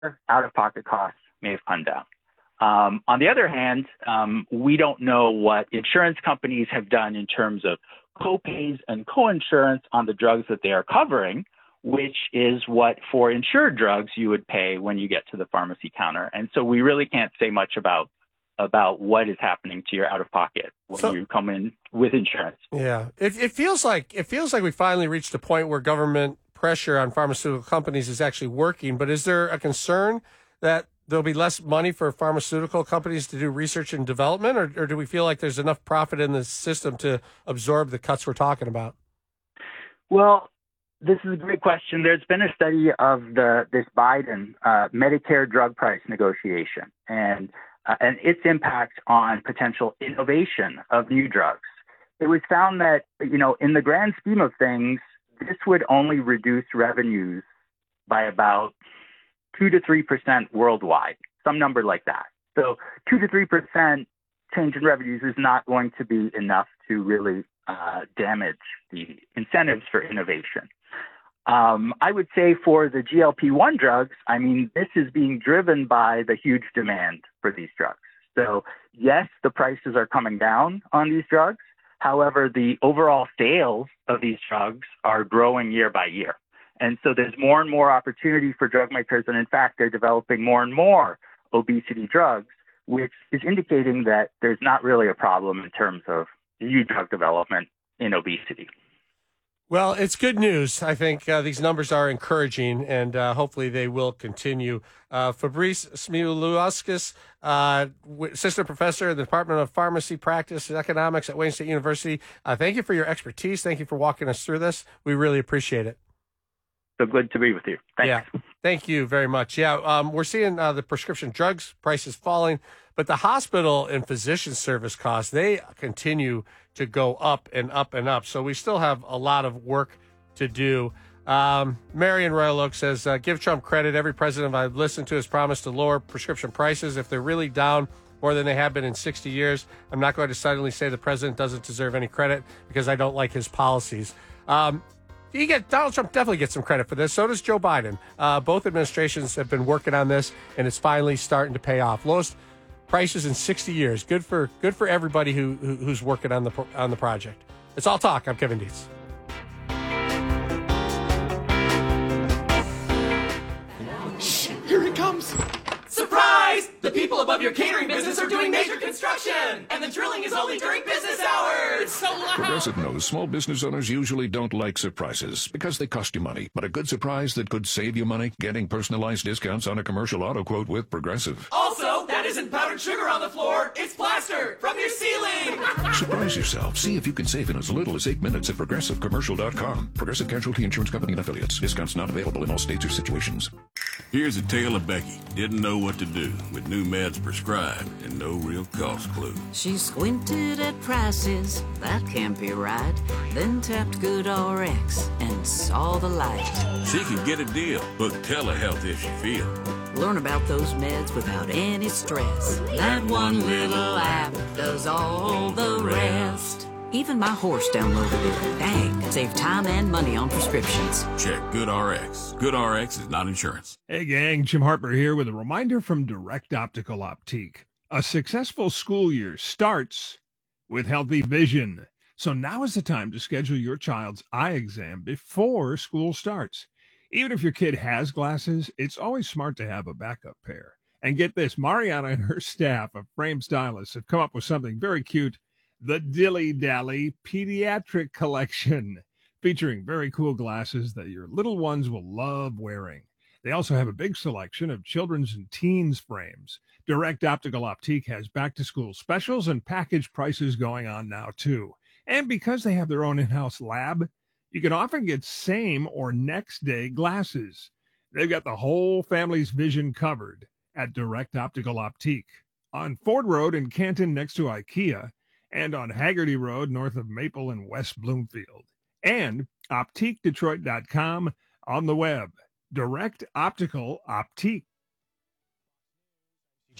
out-of-pocket costs may have come down. On the other hand, we don't know what insurance companies have done in terms of co-pays and co-insurance on the drugs that they are covering, which is what for insured drugs you would pay when you get to the pharmacy counter. And so we really can't say much about what is happening to your out-of-pocket when you come in with insurance. Yeah, it feels like we finally reached a point where government pressure on pharmaceutical companies is actually working. But is there a concern that there'll be less money for pharmaceutical companies to do research and development, or do we feel like there's enough profit in the system to absorb the cuts we're talking about? Well, this is a great question. There's been a study of this Biden Medicare drug price negotiation and its impact on potential innovation of new drugs. It was found that, in the grand scheme of things, this would only reduce revenues by about 2 to 3% worldwide, some number like that. So 2 to 3% change in revenues is not going to be enough to really damage the incentives for innovation. I would say for the GLP-1 drugs, this is being driven by the huge demand for these drugs. So yes, the prices are coming down on these drugs. However, the overall sales of these drugs are growing year by year. And so there's more and more opportunity for drug makers. And in fact, they're developing more and more obesity drugs, which is indicating that there's not really a problem in terms of new drug development in obesity. Well, it's good news. I think these numbers are encouraging, and hopefully they will continue. Fabrice Smilauskas, assistant professor in the Department of Pharmacy Practice and Economics at Wayne State University. Thank you for your expertise. Thank you for walking us through this. We really appreciate it. So good to be with you. Thanks. Yeah, thank you very much. Yeah, we're seeing the prescription drugs prices falling, but the hospital and physician service costs, they continue to go up and up and up. So we still have a lot of work to do. Marion Royal Oak says, give Trump credit. Every president I've listened to has promised to lower prescription prices. If they're really down more than they have been in 60 years, I'm not going to suddenly say the president doesn't deserve any credit because I don't like his policies. Donald Trump definitely gets some credit for this. So does Joe Biden. Both administrations have been working on this, and it's finally starting to pay off. Lowest prices in 60 years. Good for everybody who's working on the project. It's All Talk. I'm Kevin Dietz. Shh, here it comes. Surprise! The people above your catering business are doing major construction, and the drilling is only during business hours. It's so loud. Progressive knows small business owners usually don't like surprises because they cost you money. But a good surprise that could save you money, getting personalized discounts on a commercial auto quote with Progressive. Also, that isn't powdered sugar on the floor. It's plaster from your ceiling. Surprise yourself. See if you can save in as little as 8 minutes at ProgressiveCommercial.com. Progressive Casualty Insurance Company and Affiliates. Discounts not available in all states or situations. Here's a tale of Becky. Didn't know what to do with new meds prescribed and no real cost clue. She squinted at prices, that can't be right. Then tapped GoodRx and saw the light. She could get a deal. Book telehealth if she feel. Learn about those meds without any stress. That one little app does all the rest. Even my horse downloaded it. Dang, save time and money on prescriptions. Check GoodRx. GoodRx is not insurance. Hey gang, Jim Harper here with a reminder from Direct Optical Optique. A successful school year starts with healthy vision. So now is the time to schedule your child's eye exam before school starts. Even if your kid has glasses, it's always smart to have a backup pair. And get this, Mariana and her staff of frame stylists have come up with something very cute. The Dilly Dally Pediatric Collection, featuring very cool glasses that your little ones will love wearing. They also have a big selection of children's and teens frames. Direct Optical Optique has back-to-school specials and package prices going on now, too. And because they have their own in-house lab, you can often get same or next-day glasses. They've got the whole family's vision covered at Direct Optical Optique. On Ford Road in Canton next to IKEA, and on Haggerty Road north of Maple and West Bloomfield. And OptiqueDetroit.com on the web. Direct Optical Optique.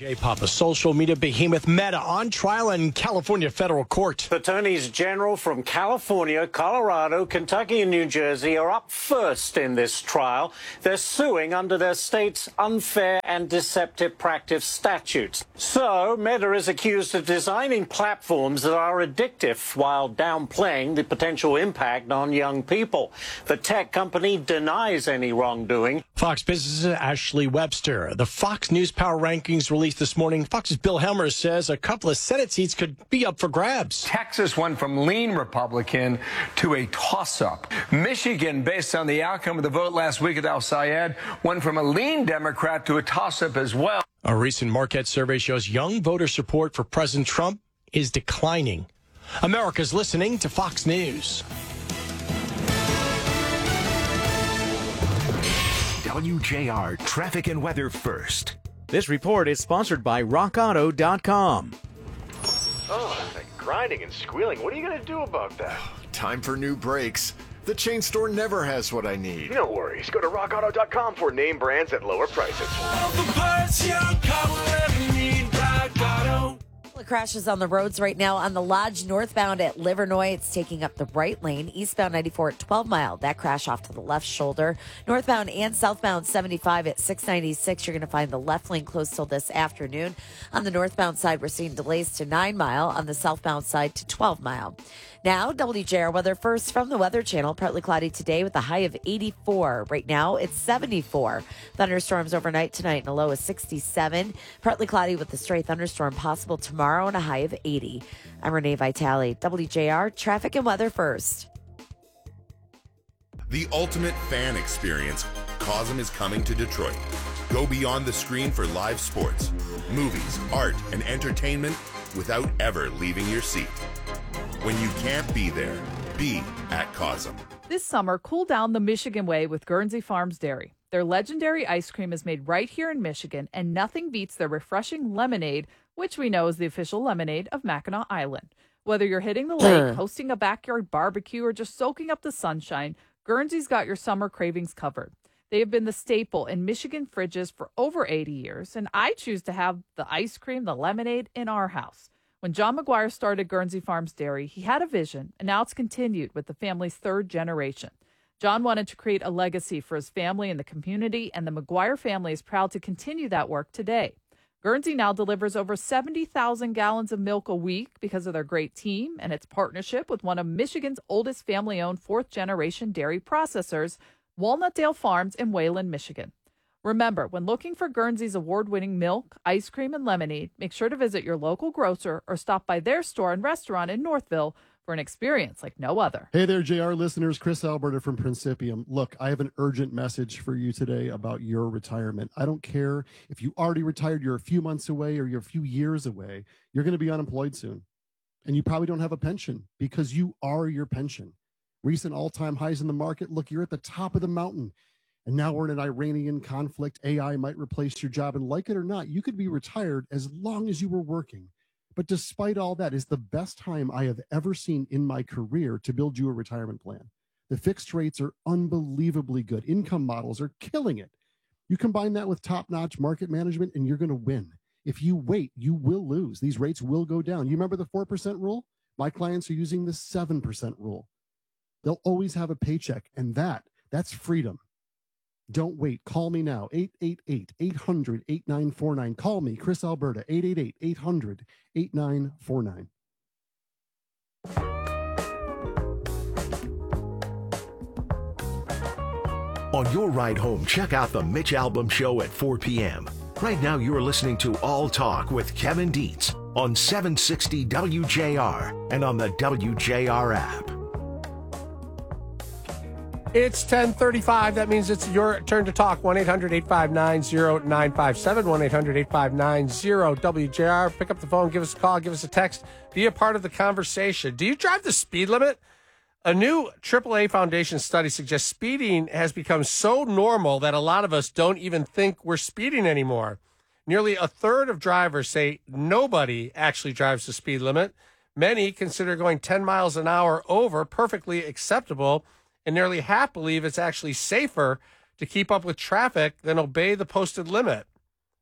J-Pop, a social media behemoth Meta, on trial in California federal court. The attorneys general from California, Colorado, Kentucky, and New Jersey are up first in this trial. They're suing under their state's unfair and deceptive practice statutes. So, Meta is accused of designing platforms that are addictive while downplaying the potential impact on young people. The tech company denies any wrongdoing. Fox Business' Ashley Webster. The Fox News Power Rankings released this morning. Fox's Bill Helmer says a couple of Senate seats could be up for grabs. Texas went from lean Republican to a toss-up. Michigan, based on the outcome of the vote last week at Al Sayed, went from a lean Democrat to a toss-up as well. A recent Marquette survey shows young voter support for President Trump is declining. America's listening to Fox News. WJR Traffic and Weather First. This report is sponsored by RockAuto.com. Oh, that grinding and squealing. What are you going to do about that? Time for new brakes. The chain store never has what I need. No worries. Go to RockAuto.com for name brands at lower prices. All the parts your car will ever need, Rock Auto. Crashes on the roads right now on the Lodge northbound at Livernois. It's taking up the right lane. Eastbound 94 at 12 Mile. That crash off to the left shoulder. Northbound and southbound 75 at 696. You're going to find the left lane closed till this afternoon. On the northbound side, we're seeing delays to 9 Mile. On the southbound side to 12 Mile. Now, WJR weather first from the Weather Channel. Partly cloudy today with a high of 84. Right now, it's 74. Thunderstorms overnight tonight and a low of 67. Partly cloudy with a stray thunderstorm possible tomorrow and a high of 80. I'm Renee Vitale. WJR traffic and weather first. The ultimate fan experience. COSM is coming to Detroit. Go beyond the screen for live sports, movies, art, and entertainment without ever leaving your seat. When you can't be there, be at COSM. This summer, cool down the Michigan way with Guernsey Farms Dairy. Their legendary ice cream is made right here in Michigan, and nothing beats their refreshing lemonade, which we know is the official lemonade of Mackinac Island. Whether you're hitting the lake, hosting a backyard barbecue, or just soaking up the sunshine, Guernsey's got your summer cravings covered. They have been the staple in Michigan fridges for over 80 years, and I choose to have the ice cream, the lemonade, in our house. When John McGuire started Guernsey Farms Dairy, he had a vision, and now it's continued with the family's third generation. John wanted to create a legacy for his family and the community, and the McGuire family is proud to continue that work today. Guernsey now delivers over 70,000 gallons of milk a week because of their great team and its partnership with one of Michigan's oldest family-owned fourth-generation dairy processors, Walnutdale Farms in Wayland, Michigan. Remember, when looking for Guernsey's award-winning milk, ice cream, and lemonade, make sure to visit your local grocer or stop by their store and restaurant in Northville for an experience like no other. Hey there, JR listeners. Chris Alberta from Principium. Look, I have an urgent message for you today about your retirement. I don't care if you already retired, you're a few months away, or you're a few years away. You're going to be unemployed soon. And you probably don't have a pension because you are your pension. Recent all-time highs in the market. Look, you're at the top of the mountain. And now we're in an Iranian conflict. AI might replace your job. And like it or not, you could be retired as long as you were working. But despite all that, it's the best time I have ever seen in my career to build you a retirement plan. The fixed rates are unbelievably good. Income models are killing it. You combine that with top-notch market management, and you're going to win. If you wait, you will lose. These rates will go down. You remember the 4% rule? My clients are using the 7% rule. They'll always have a paycheck, and that's freedom. Don't wait. Call me now. 888-800-8949. Call me, Chris Alberta, 888-800-8949. On your ride home, check out the Mitch Albom Show at 4 p.m. Right now, you're listening to All Talk with Kevin Dietz on 760 WJR and on the WJR app. It's 10:35. That means it's your turn to talk. 1-800-859-0957. 1-800-859-0WJR. Pick up the phone, give us a call, give us a text. Be a part of the conversation. Do you drive the speed limit? A new AAA Foundation study suggests speeding has become so normal that a lot of us don't even think we're speeding anymore. Nearly a third of drivers say nobody actually drives the speed limit. Many consider going 10 miles an hour over perfectly acceptable, and nearly half believe it's actually safer to keep up with traffic than obey the posted limit.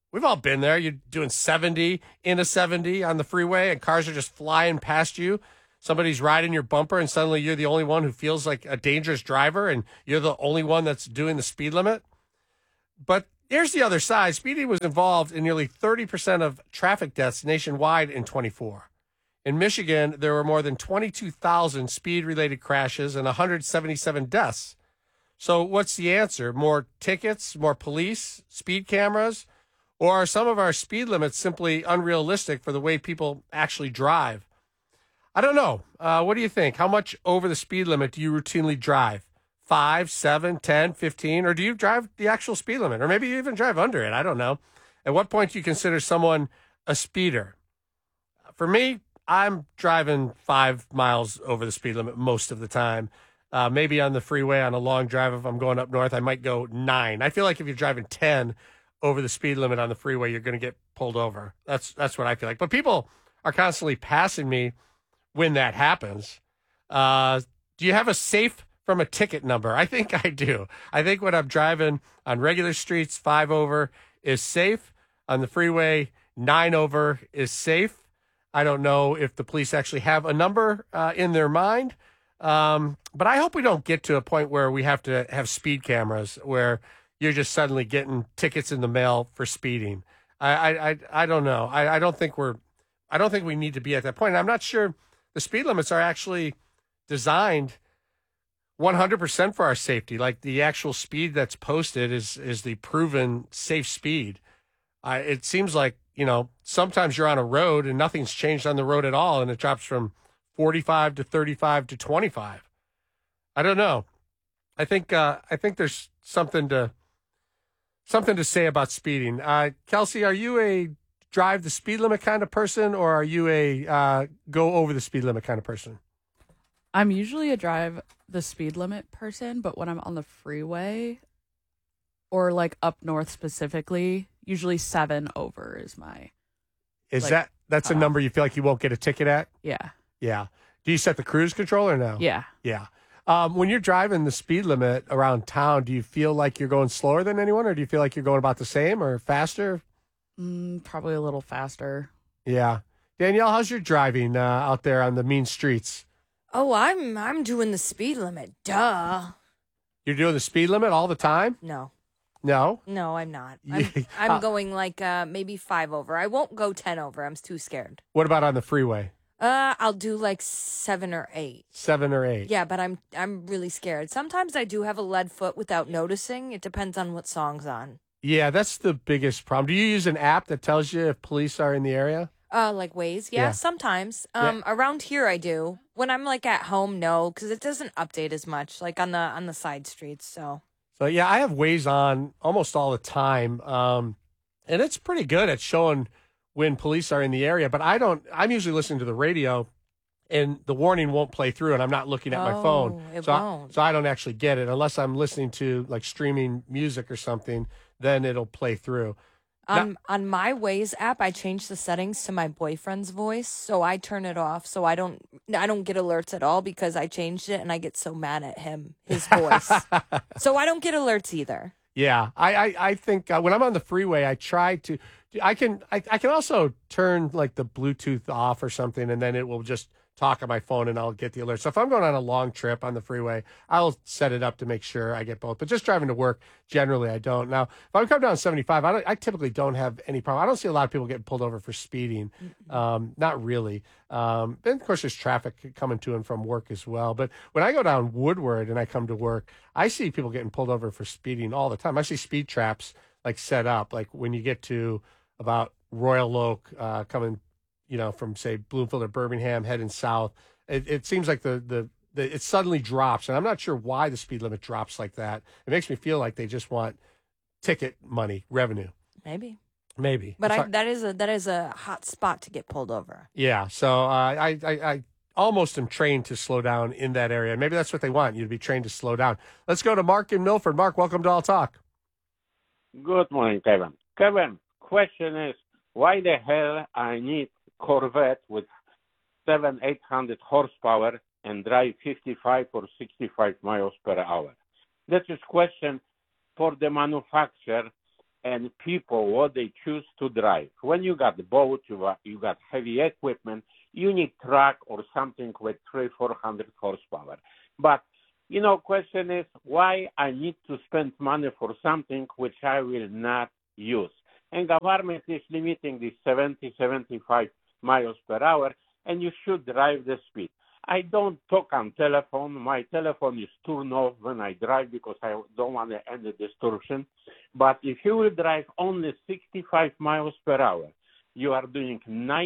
We've all been there. You're doing 70 in a 70 on the freeway, and cars are just flying past you. Somebody's riding your bumper, and suddenly you're the only one who feels like a dangerous driver, and you're the only one that's doing the speed limit. But here's the other side. Speeding was involved in nearly 30% of traffic deaths nationwide in 24. In Michigan, there were more than 22,000 speed-related crashes and 177 deaths. So what's the answer? More tickets, more police, speed cameras? Or are some of our speed limits simply unrealistic for the way people actually drive? I don't know. What do you think? How much over the speed limit do you routinely drive? 5, 7, 10, 15? Or do you drive the actual speed limit? Or maybe you even drive under it. I don't know. At what point do you consider someone a speeder? For me, I'm driving 5 miles over the speed limit most of the time. Maybe on the freeway on a long drive, if I'm going up north, I might go 9. I feel like if you're driving 10 over the speed limit on the freeway, you're going to get pulled over. That's what I feel like. But people are constantly passing me when that happens. Do you have a safe from a ticket number? I think I do. I think when I'm driving on regular streets, 5 over is safe. On the freeway, 9 over is safe. I don't know if the police actually have a number in their mind. But I hope we don't get to a point where we have to have speed cameras where you're just suddenly getting tickets in the mail for speeding. I don't know. I don't think we need to be at that point. And I'm not sure the speed limits are actually designed 100% for our safety. Like the actual speed that's posted is the proven safe speed. It seems like, sometimes you're on a road and nothing's changed on the road at all, and it drops from 45 to 35 to 25. I don't know. I think there's something to say about speeding. Kelsey, are you a drive the speed limit kind of person, or are you a go over the speed limit kind of person? I'm usually a drive the speed limit person, but when I'm on the freeway or like up north specifically, usually 7 over is my. That's a number you feel like you won't get a ticket at? Yeah. Yeah. Do you set the cruise control or no? Yeah. Yeah. When you're driving the speed limit around town, do you feel like you're going slower than anyone, or do you feel like you're going about the same or faster? Probably a little faster. Yeah. Danielle, how's your driving out there on the mean streets? Oh, I'm doing the speed limit. Duh. You're doing the speed limit all the time? No. No? No, I'm not. I'm going like maybe 5 over. I won't go 10 over. I'm too scared. What about on the freeway? I'll do like 7 or 8. 7 or 8. Yeah, but I'm really scared. Sometimes I do have a lead foot without noticing. It depends on what song's on. Yeah, that's the biggest problem. Do you use an app that tells you if police are in the area? Like Waze? Yeah, sometimes. Around here I do. When I'm like at home, no, because it doesn't update as much, like on the side streets. So yeah, I have Waze on almost all the time, and it's pretty good at showing when police are in the area. But I'm usually listening to the radio, and the warning won't play through, and I'm not looking at my phone. So I don't actually get it unless I'm listening to like streaming music or something. Then it'll play through. On my Waze app, I changed the settings to my boyfriend's voice, so I turn it off. So I don't get alerts at all because I changed it, and I get so mad at his voice. So I don't get alerts either. Yeah, I think when I'm on the freeway, I try to. I can also turn like the Bluetooth off or something, and then it will just talk on my phone, and I'll get the alert. So if I'm going on a long trip on the freeway, I'll set it up to make sure I get both. But just driving to work, generally, I don't. Now, if I'm coming down 75, I typically don't have any problem. I don't see a lot of people getting pulled over for speeding. Not really. And of course, there's traffic coming to and from work as well. But when I go down Woodward and I come to work, I see people getting pulled over for speeding all the time. I see speed traps like set up, like when you get to about Royal Oak, coming from say Bloomfield or Birmingham heading south, it seems like it suddenly drops, and I'm not sure why the speed limit drops like that. It makes me feel like they just want ticket money, revenue. Maybe. But that is a hot spot to get pulled over. Yeah. So I almost am trained to slow down in that area. Maybe that's what they want you to be trained to slow down. Let's go to Mark in Milford. Mark, welcome to All Talk. Good morning, Kevin. Kevin, question is, why the hell I need Corvette with 700-800 horsepower and drive 55 or 65 miles per hour? That is question for the manufacturer. and people what they choose to drive. When you got the boat, you got heavy equipment, you need truck or something with 300-400 horsepower. But question is why I need to spend money for something which I will not use. And government is limiting this 70-75 miles per hour, and you should drive the speed. I don't talk on telephone. My telephone is turned off when I drive because I don't want any distortion. But if you will drive only 65 miles per hour, you are doing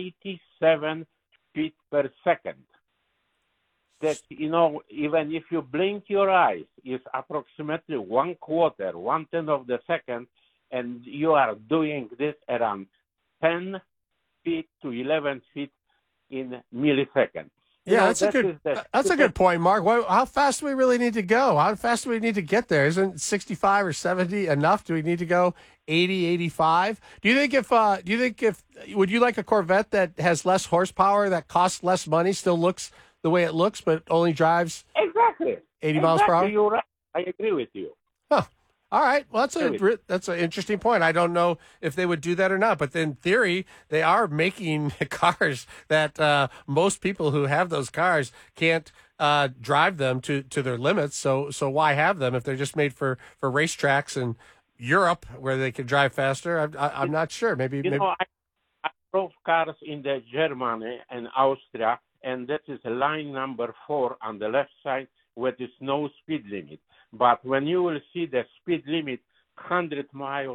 97 feet per second. That, even if you blink your eyes, it's approximately 1/10 of the second, and you are doing this around 10 feet to 11 feet in milliseconds. Yeah, that's a good point, Mark. How fast do we really need to go? How fast do we need to get there? Isn't 65 or 70 enough? Do we need to go 80, 85? Do you think if would you like a Corvette that has less horsepower, that costs less money, still looks the way it looks, but only drives 80 miles per hour? You're right. I agree with you. Huh. All right. Well, that's an interesting point. I don't know if they would do that or not, but in theory, they are making cars that most people who have those cars can't drive them to their limits. So why have them if they're just made for racetracks in Europe where they can drive faster? I'm not sure. Maybe. I drove cars in Germany and Austria, and that is line number 4 on the left side where there's no speed limit. But when you will see the speed limit 100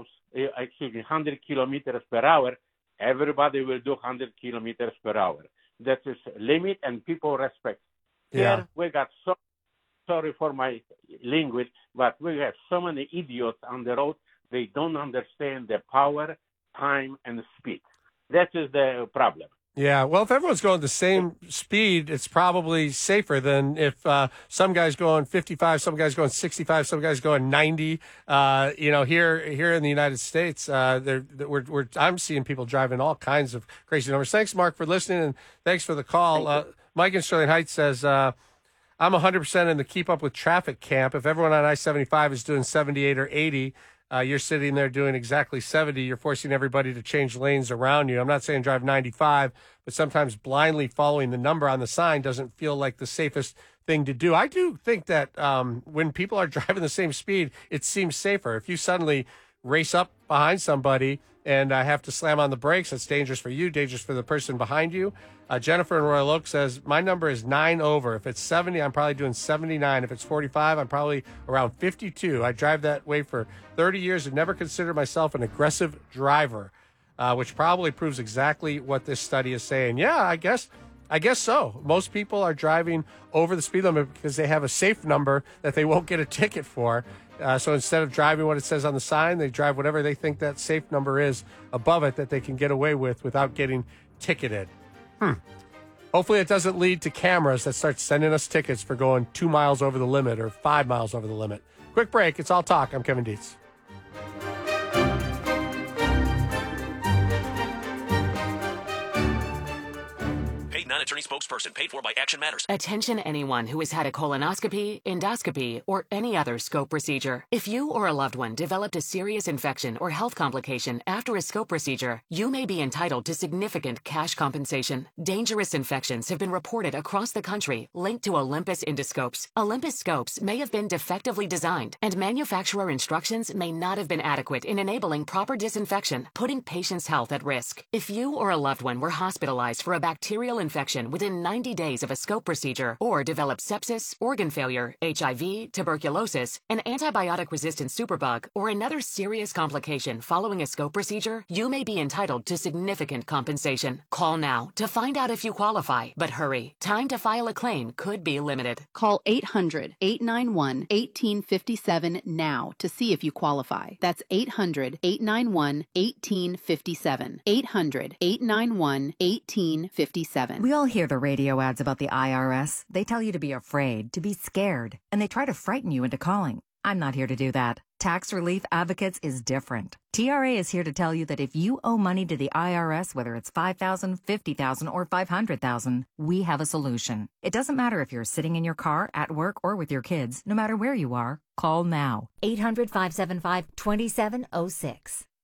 kilometers per hour, everybody will do 100 kilometers per hour. That is limit, and people respect. Yeah. Here we got sorry for my language, but we have so many idiots on the road. They don't understand the power, time, and speed. That is the problem. Yeah, well, if everyone's going the same speed, it's probably safer than if some guy's going 55, some guy's going 65, some guy's going 90. Here in the United States, I'm seeing people driving all kinds of crazy numbers. Thanks, Mark, for listening, and thanks for the call. Mike in Sterling Heights says, I'm 100% in the keep up with traffic camp. If everyone on I-75 is doing 78 or 80, you're sitting there doing exactly 70. You're forcing everybody to change lanes around you. I'm not saying drive 95, but sometimes blindly following the number on the sign doesn't feel like the safest thing to do. I do think that when people are driving the same speed, it seems safer. If you suddenly race up behind somebody and have to slam on the brakes, that's dangerous for you, dangerous for the person behind you. Jennifer in Royal Oak says, my number is 9 over. If it's 70, I'm probably doing 79. If it's 45, I'm probably around 52. I drive that way for 30 years and never considered myself an aggressive driver, which probably proves exactly what this study is saying. Yeah, I guess so. Most people are driving over the speed limit because they have a safe number that they won't get a ticket for. So instead of driving what it says on the sign, they drive whatever they think that safe number is above it that they can get away with without getting ticketed. Hopefully it doesn't lead to cameras that start sending us tickets for going 2 miles over the limit or 5 miles over the limit. Quick break. It's All Talk. I'm Kevin Dietz. Non-attorney spokesperson paid for by Action Matters. Attention anyone who has had a colonoscopy, endoscopy, or any other scope procedure. If you or a loved one developed a serious infection or health complication after a scope procedure, you may be entitled to significant cash compensation. Dangerous infections have been reported across the country linked to Olympus endoscopes. Olympus scopes may have been defectively designed, and manufacturer instructions may not have been adequate in enabling proper disinfection, putting patients' health at risk. If you or a loved one were hospitalized for a bacterial infection within 90 days of a scope procedure, or developed sepsis, organ failure, HIV, tuberculosis, an antibiotic-resistant superbug, or another serious complication following a scope procedure, you may be entitled to significant compensation. Call now to find out if you qualify, but hurry. Time to file a claim could be limited. Call 800-891-1857 now to see if you qualify. That's 800-891-1857. 800-891-1857. We all hear the radio ads about the IRS. They tell you to be afraid, to be scared, and they try to frighten you into calling. I'm not here to do that. Tax Relief Advocates is different. TRA is here to tell you that if you owe money to the IRS, whether it's $5,000, $50,000, or $500,000, we have a solution. It doesn't matter if you're sitting in your car, at work, or with your kids. No matter where you are, call now. 800-575-2706.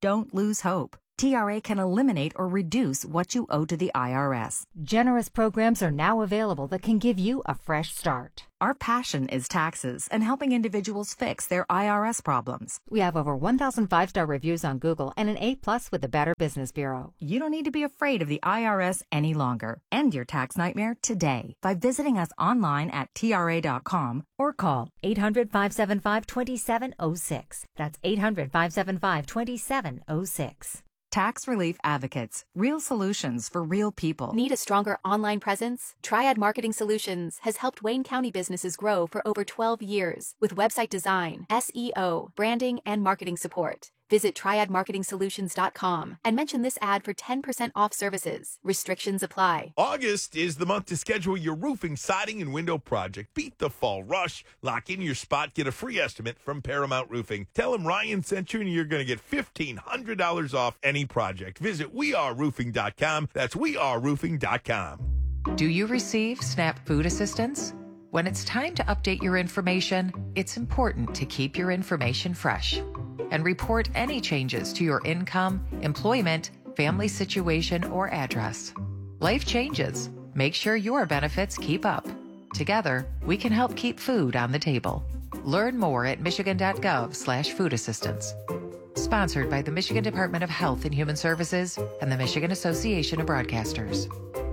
Don't lose hope. TRA can eliminate or reduce what you owe to the IRS. Generous programs are now available that can give you a fresh start. Our passion is taxes and helping individuals fix their IRS problems. We have over 1,000 5-star reviews on Google and an A+ with the Better Business Bureau. You don't need to be afraid of the IRS any longer. End your tax nightmare today by visiting us online at TRA.com or call 800-575-2706. That's 800-575-2706. Tax Relief Advocates. Real solutions for real people. Need a stronger online presence? Triad Marketing Solutions has helped Wayne County businesses grow for over 12 years with website design, SEO, branding, and marketing support. Visit triadmarketingsolutions.com and mention this ad for 10% off services. Restrictions apply. August is the month to schedule your roofing, siding, and window project. Beat the fall rush. Lock in your spot. Get a free estimate from Paramount Roofing. Tell them Ryan sent you and you're going to get $1,500 off any project. Visit weareroofing.com. That's weareroofing.com. Do you receive SNAP food assistance? When it's time to update your information, it's important to keep your information fresh and report any changes to your income, employment, family situation, or address. Life changes. Make sure your benefits keep up. Together, we can help keep food on the table. Learn more at michigan.gov/food assistance. Sponsored by the Michigan Department of Health and Human Services and the Michigan Association of Broadcasters.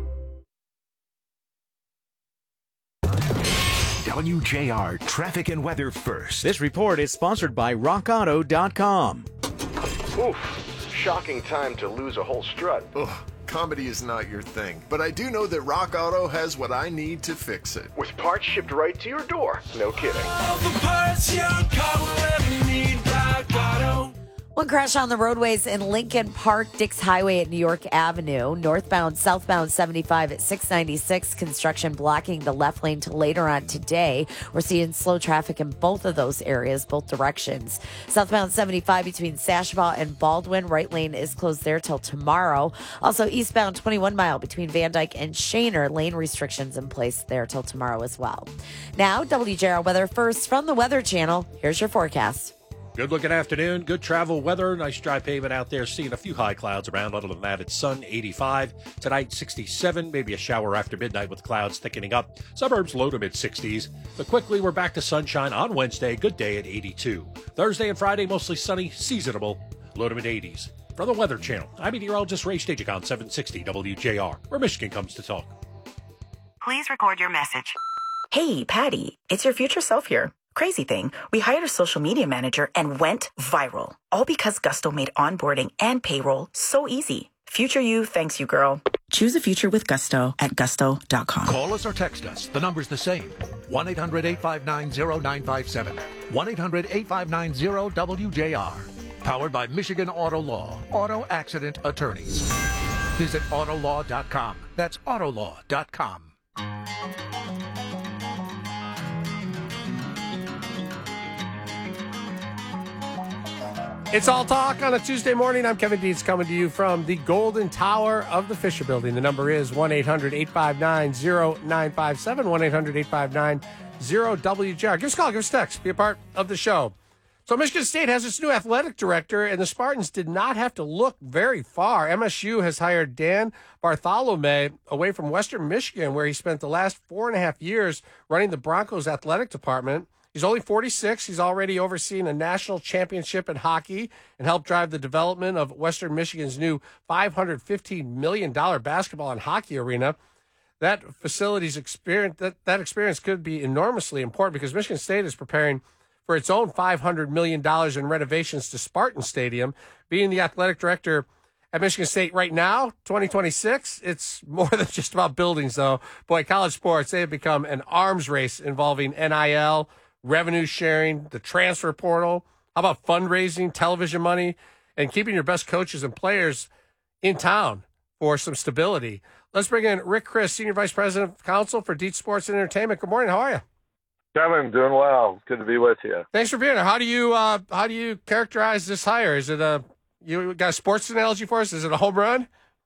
WJR Traffic and Weather First. This report is sponsored by RockAuto.com. Oof, shocking time to lose a whole strut. Ugh, comedy is not your thing, but I do know that Rock Auto has what I need to fix it. With parts shipped right to your door. No kidding. All the parts your car will ever need, Rock Auto. One crash on the roadways in Lincoln Park, Dix Highway at New York Avenue. Northbound, southbound 75 at 696. Construction blocking the left lane till later on today. We're seeing slow traffic in both of those areas, both directions. Southbound 75 between Sashbaugh and Baldwin. Right lane is closed there till tomorrow. Also, eastbound 21 mile between Van Dyke and Shaner. Lane restrictions in place there till tomorrow as well. Now, WJR Weather First from the Weather Channel. Here's your forecast. Good looking afternoon, good travel weather, nice dry pavement out there, seeing a few high clouds around. Other than that, it's sun, 85. Tonight, 67, maybe a shower after midnight with clouds thickening up. Suburbs low to mid-60s. But quickly, we're back to sunshine on Wednesday, good day at 82. Thursday and Friday, mostly sunny, seasonable, low to mid-80s. From the Weather Channel, I'm meteorologist Ray Stagik on 760 WJR, where Michigan comes to talk. Please record your message. Hey, Patty, it's your future self here. Crazy thing, we hired a social media manager and went viral. All because Gusto made onboarding and payroll so easy. Future you thanks you, girl. Choose a future with Gusto at gusto.com. Call us or text us. The number's the same. 1-800-859-0957. 1-800-859-0WJR. Powered by Michigan Auto Law. Auto Accident Attorneys. Visit autolaw.com. That's autolaw.com. It's All Talk on a Tuesday morning. I'm Kevin Dietz coming to you from the Golden Tower of the Fisher Building. The number is 1-800-859-0957, 1-800-859-0WJR. Give us a call, give us a text, be a part of the show. So Michigan State has its new athletic director, and the Spartans did not have to look very far. MSU has hired Dan Bartholomew away from Western Michigan, where he spent the last 4.5 years running the Broncos athletic department. He's only 46. He's already overseen a national championship in hockey and helped drive the development of Western Michigan's new $515 million basketball and hockey arena. That facility's experience, that experience could be enormously important because Michigan State is preparing for its own $500 million in renovations to Spartan Stadium. Being the athletic director at Michigan State right now, 2026, it's more than just about buildings, though. Boy, college sports, they have become an arms race involving NIL, revenue sharing, the transfer portal. How about fundraising, television money, and keeping your best coaches and players in town for some stability? Let's bring in Rick Chris, Senior Vice President of Counsel for Dietz Sports and Entertainment. Good morning. How are you? Kevin, doing well. Good to be with you. Thanks for being here. How do you characterize this hire? Is it you got a sports analogy for us? Is it a home run?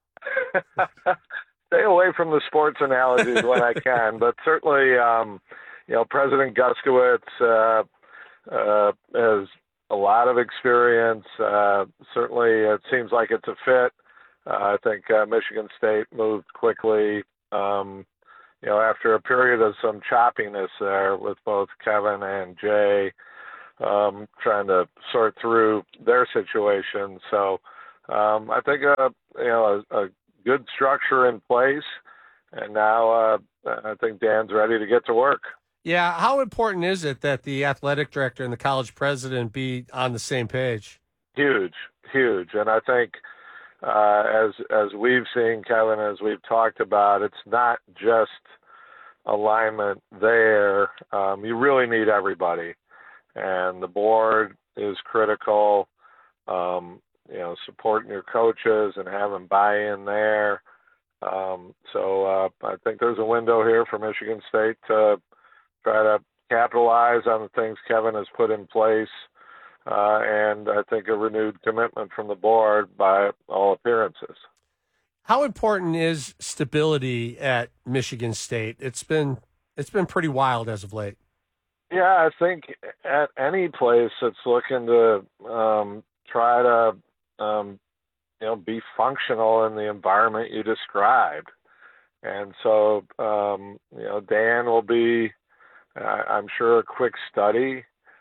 Stay away from the sports analogies when I can, but certainly, President Guskowitz has a lot of experience. Certainly, it seems like it's a fit. I think Michigan State moved quickly. After a period of some choppiness there with both Kevin and Jay, trying to sort through their situation. So I think a good structure in place, and now I think Dan's ready to get to work. Yeah, how important is it that the athletic director and the college president be on the same page? Huge, and I think as we've seen, Kevin, as we've talked about, it's not just alignment there. You really need everybody, and the board is critical. Supporting your coaches and having buy-in there. So I think there's a window here for Michigan State to try to capitalize on the things Kevin has put in place, and I think a renewed commitment from the board by all appearances. How important is stability at Michigan State? It's been pretty wild as of late. Yeah, I think at any place that's looking to try to be functional in the environment you described. And so, Dan will be, I'm sure, a quick study.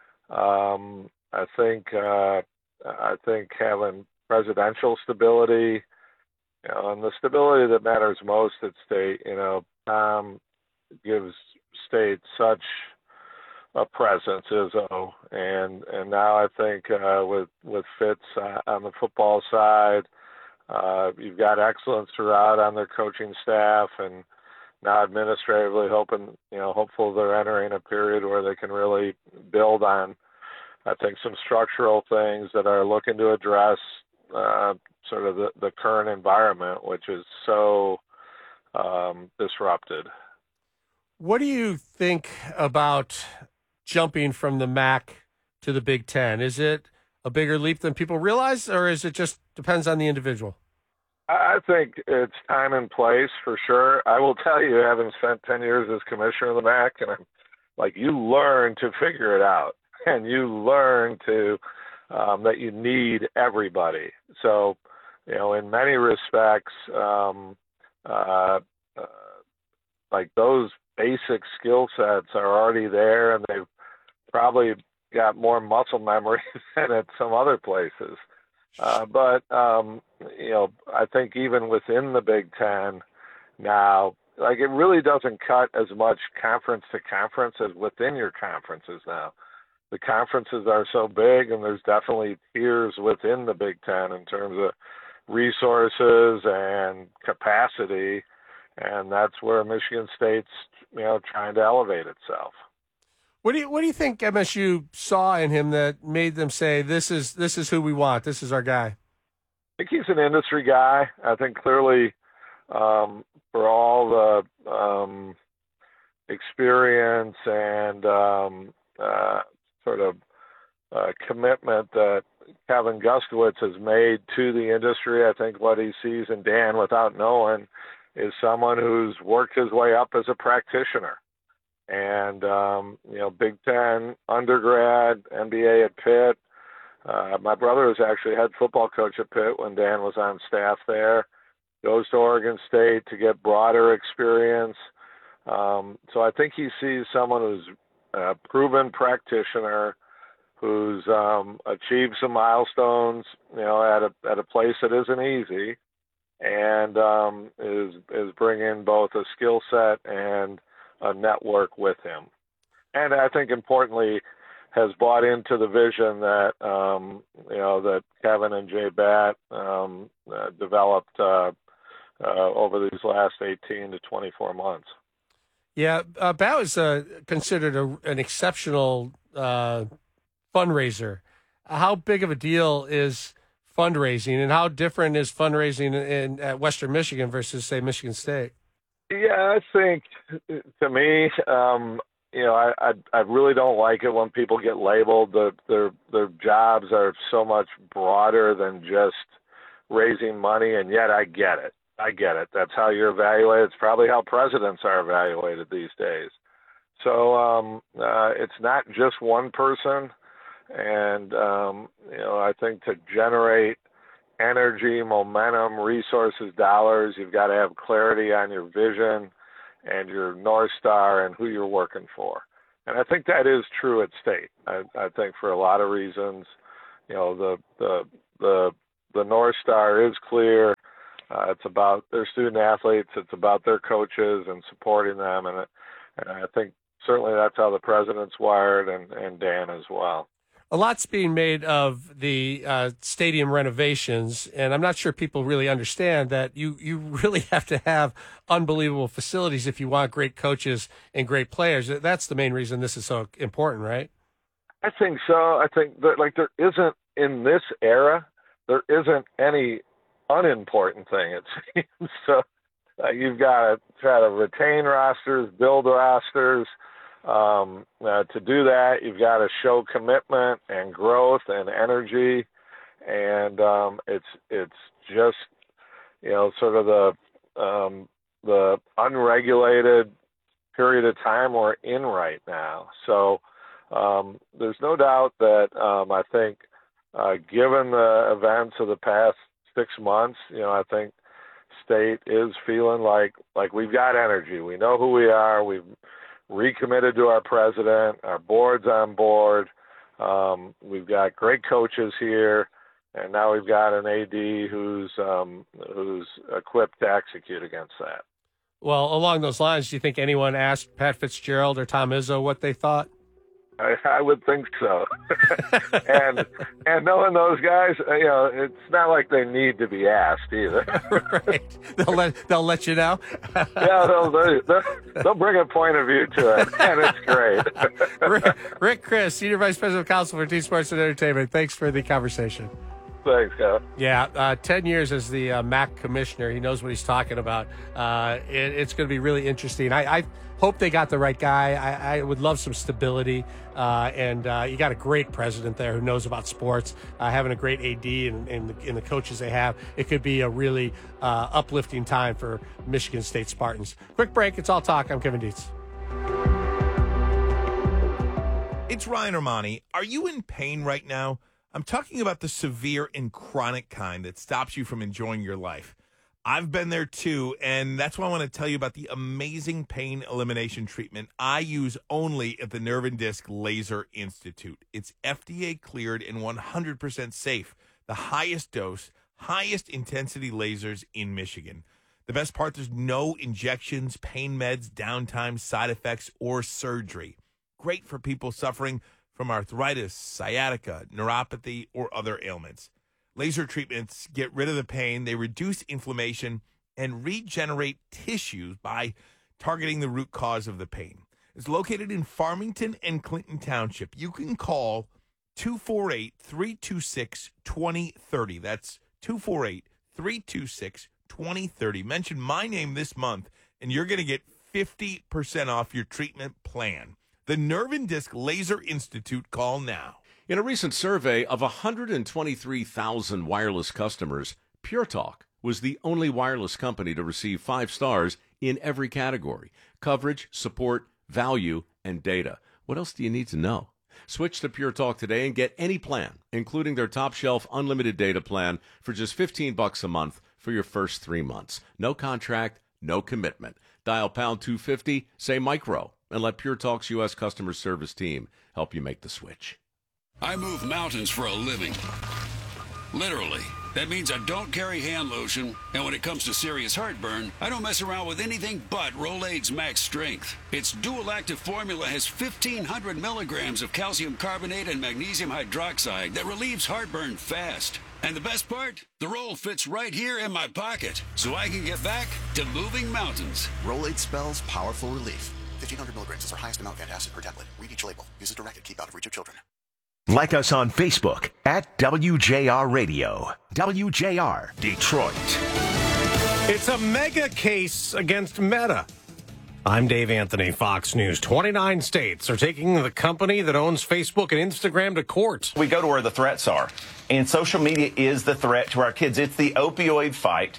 I think having presidential stability, and the stability that matters most at State, Tom gives State such a presence, Izzo, and now I think with Fitz on the football side, you've got excellence throughout on their coaching staff, and now administratively hopeful they're entering a period where they can really build on, I think, some structural things that are looking to address sort of the current environment, which is so disrupted. What do you think about jumping from the MAC to the Big Ten? Is it a bigger leap than people realize, or is it just depends on the individual? I think it's time and place for sure. I will tell you, having spent 10 years as commissioner of the MAC, and I'm like, you learn to figure it out, and you learn to that you need everybody. So, in many respects, like those basic skill sets are already there, and they've probably got more muscle memory than at some other places. But I think even within the Big Ten now, like, it really doesn't cut as much conference to conference as within your conferences now. The conferences are so big, and there's definitely tiers within the Big Ten in terms of resources and capacity, and that's where Michigan State's trying to elevate itself. What do you think MSU saw in him that made them say this is who we want, this is our guy? I think he's an industry guy. I think clearly for all the experience and sort of commitment that Kevin Guskiewicz has made to the industry, I think what he sees in Dan, without knowing, is someone who's worked his way up as a practitioner. And, Big Ten undergrad, MBA at Pitt. My brother was actually head football coach at Pitt when Dan was on staff there. Goes to Oregon State to get broader experience. So I think he sees someone who's a proven practitioner, who's achieved some milestones, at a place that isn't easy, and is bringing both a skill set and a network with him. And I think importantly has bought into the vision that, that Kevin and Jay Batt developed over these last 18 to 24 months. Yeah, Batt was considered an exceptional fundraiser. How big of a deal is fundraising, and how different is fundraising at Western Michigan versus, say, Michigan State? Yeah, I think, to me, I really don't like it when people get labeled. Their jobs are so much broader than just raising money, and yet I get it. That's how you're evaluated. It's probably how presidents are evaluated these days. So it's not just one person. And, I think to generate energy, momentum, resources, dollars, you've got to have clarity on your vision and your North Star and who you're working for. And I think that is true at State. I think for a lot of reasons, the North Star is clear. It's about their student athletes. It's about their coaches and supporting them. And I think certainly that's how the president's wired and Dan as well. A lot's being made of the stadium renovations, and I'm not sure people really understand that you really have to have unbelievable facilities if you want great coaches and great players. That's the main reason this is so important, right? I think so. I think that there isn't, in this era, there isn't any unimportant thing, it seems. So you've got to try to retain rosters, build rosters. To do that, you've got to show commitment and growth and energy, and it's just sort of the unregulated period of time we're in right now. So there's no doubt that I think given the events of the past 6 months, I think State is feeling like we've got energy. We know who we are. We've recommitted to our president. Our board's on board. We've got great coaches here, and now we've got an AD who's equipped to execute against that. Well, along those lines, do you think anyone asked Pat Fitzgerald or Tom Izzo what they thought? I would think so. and knowing those guys, it's not like they need to be asked either. Right. They'll let you know. Yeah, they'll bring a point of view to it, and it's great. Rick Chris, Senior Vice President of Council for Team Sports and Entertainment. Thanks for the conversation. Thanks, Kevin. Yeah, 10 years as the MAC commissioner. He knows what he's talking about. It's going to be really interesting. I hope they got the right guy. I would love some stability. And you got a great president there who knows about sports, having a great AD and the coaches they have. It could be a really uplifting time for Michigan State Spartans. Quick break. It's All Talk. I'm Kevin Dietz. It's Ryan Armani. Are you in pain right now? I'm talking about the severe and chronic kind that stops you from enjoying your life. I've been there too, and that's why I want to tell you about the amazing pain elimination treatment I use only at the Nerve and Disc Laser Institute. It's FDA cleared and 100% safe. The highest dose, highest intensity lasers in Michigan. The best part, there's no injections, pain meds, downtime, side effects, or surgery. Great for people suffering from arthritis, sciatica, neuropathy, or other ailments. Laser treatments get rid of the pain, they reduce inflammation, and regenerate tissues by targeting the root cause of the pain. It's located in Farmington and Clinton Township. You can call 248-326-2030. That's 248-326-2030. Mention my name this month, and you're going to get 50% off your treatment plan. The Nerve and Disc Laser Institute. Call now. In a recent survey of 123,000 wireless customers, Pure Talk was the only wireless company to receive 5 stars in every category: coverage, support, value, and data. What else do you need to know? Switch to Pure Talk today and get any plan, including their top shelf unlimited data plan, for just $15 a month for your first 3 months. No contract, no commitment. Dial pound 250, say micro, and let Pure Talk's U.S. customer service team help you make the switch. I move mountains for a living. Literally. That means I don't carry hand lotion, and when it comes to serious heartburn, I don't mess around with anything but Rolaids Max Strength. Its dual-active formula has 1,500 milligrams of calcium carbonate and magnesium hydroxide that relieves heartburn fast. And the best part? The roll fits right here in my pocket, so I can get back to moving mountains. Rolaids spells powerful relief. 1,500 milligrams is our highest amount of antacid per tablet. Read each label. Use as directed. Keep out of reach of children. Like us on Facebook at WJR Radio. WJR Detroit. It's a mega case against Meta. I'm Dave Anthony, Fox News. 29 states are taking the company that owns Facebook and Instagram to court. We go to where the threats are, and social media is the threat to our kids. It's the opioid fight.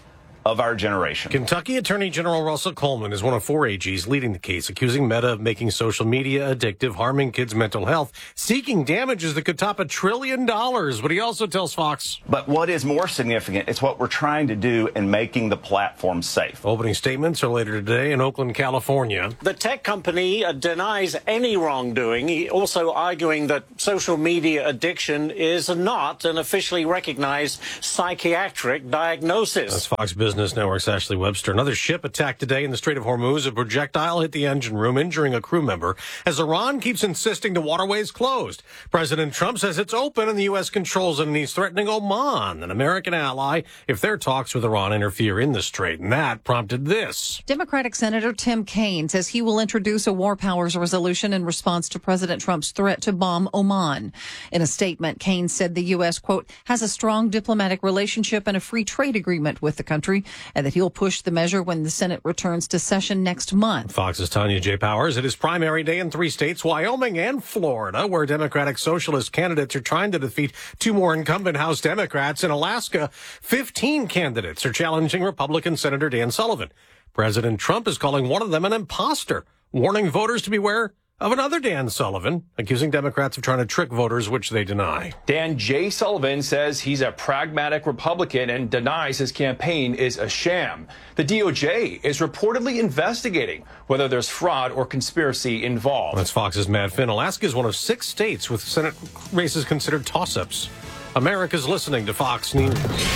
of our generation. Kentucky Attorney General Russell Coleman is one of 4 AGs leading the case, accusing Meta of making social media addictive, harming kids' mental health, seeking damages that could top $1 trillion. But he also tells Fox. But what is more significant is what we're trying to do in making the platform safe. Opening statements are later today in Oakland, California. The tech company denies any wrongdoing, also arguing that social media addiction is not an officially recognized psychiatric diagnosis. That's Fox Business Network's Ashley Webster. Another ship attacked today in the Strait of Hormuz. A projectile hit the engine room, injuring a crew member, as Iran keeps insisting the waterway is closed. President Trump says it's open and the U.S. controls it, and he's threatening Oman, an American ally, if their talks with Iran interfere in the strait. And that prompted this. Democratic Senator Tim Kaine says he will introduce a war powers resolution in response to President Trump's threat to bomb Oman. In a statement, Kaine said the U.S., quote, has a strong diplomatic relationship and a free trade agreement with the country, and that he'll push the measure when the Senate returns to session next month. Fox's Tanya J. Powers. It is primary day in 3 states, Wyoming and Florida, where Democratic Socialist candidates are trying to defeat 2 more incumbent House Democrats. In Alaska, 15 candidates are challenging Republican Senator Dan Sullivan. President Trump is calling one of them an imposter, warning voters to beware of another Dan Sullivan, accusing Democrats of trying to trick voters, which they deny. Dan J. Sullivan says he's a pragmatic Republican and denies his campaign is a sham. The DOJ is reportedly investigating whether there's fraud or conspiracy involved. That's Fox's Matt Finn. Alaska is one of 6 states with Senate races considered toss-ups. America's listening to Fox News.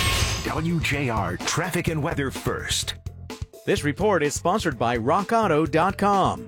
WJR Traffic and Weather First. This report is sponsored by RockAuto.com.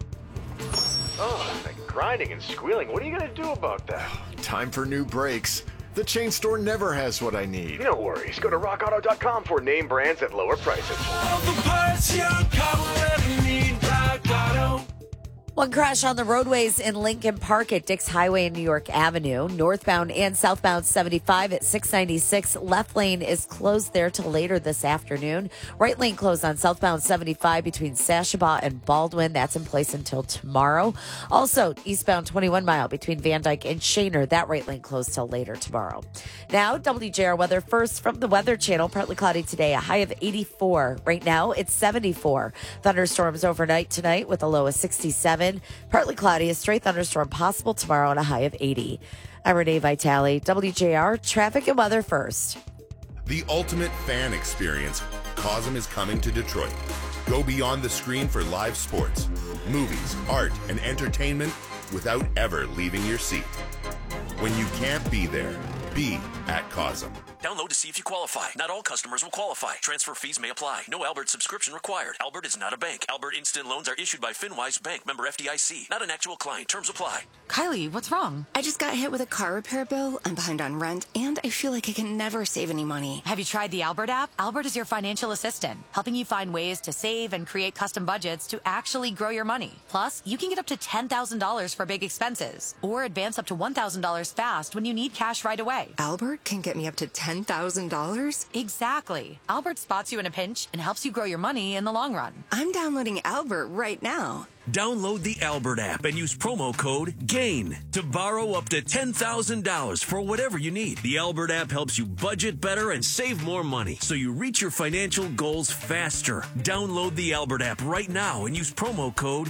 Oh, that grinding and squealing. What are you going to do about that? Time for new brakes. The chain store never has what I need. No worries. Go to RockAuto.com for name brands at lower prices. All the parts your car will ever need, Rock Auto. One crash on the roadways in Lincoln Park at Dix Highway and New York Avenue. Northbound and southbound 75 at 696. Left lane is closed there till later this afternoon. Right lane closed on southbound 75 between Sashaba and Baldwin. That's in place until tomorrow. Also, eastbound 21 mile between Van Dyke and Shaner. That right lane closed till later tomorrow. Now, WJR weather first from the Weather Channel. Partly cloudy today, a high of 84. Right now, it's 74. Thunderstorms overnight tonight with a low of 67. Partly cloudy, a stray thunderstorm possible tomorrow and a high of 80. I'm Renee Vitale, WJR Traffic and Weather First. The ultimate fan experience. COSM is coming to Detroit. Go beyond the screen for live sports, movies, art, and entertainment without ever leaving your seat. When you can't be there, be at COSM. Download to see if you qualify. Not all customers will qualify. Transfer fees may apply. No Albert subscription required. Albert is not a bank. Albert Instant Loans are issued by FinWise Bank, member FDIC. Not an actual client. Terms apply. Kylie, what's wrong? I just got hit with a car repair bill. I'm behind on rent, and I feel like I can never save any money. Have you tried the Albert app? Albert is your financial assistant, helping you find ways to save and create custom budgets to actually grow your money. Plus, you can get up to $10,000 for big expenses, or advance up to $1,000 fast when you need cash right away. Albert can get me up to $10,000? Exactly. Albert spots you in a pinch and helps you grow your money in the long run. I'm downloading Albert right now. Download the Albert app and use promo code GAIN to borrow up to $10,000 for whatever you need. The Albert app helps you budget better and save more money so you reach your financial goals faster. Download the Albert app right now and use promo code